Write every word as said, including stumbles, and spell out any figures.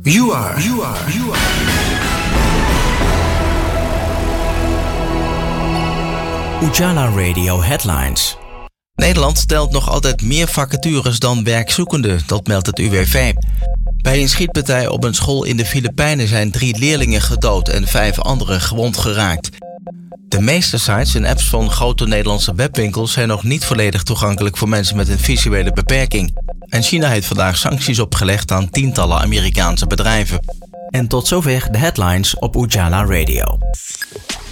You are. You are. You are. Ujala Radio Headlines. Nederland telt nog altijd meer vacatures dan werkzoekenden, dat meldt het U W V. Bij een schietpartij op een school in de Filipijnen zijn drie leerlingen gedood en vijf anderen gewond geraakt. De meeste sites en apps van grote Nederlandse webwinkels zijn nog niet volledig toegankelijk voor mensen met een visuele beperking. En China heeft vandaag sancties opgelegd aan tientallen Amerikaanse bedrijven. En tot zover de headlines op Ujala Radio.